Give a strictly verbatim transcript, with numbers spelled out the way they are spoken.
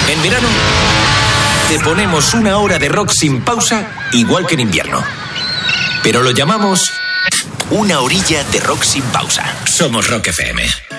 En verano, te ponemos una hora de rock sin pausa, igual que en invierno. Pero lo llamamos una orilla de rock sin pausa. Somos Rock F M.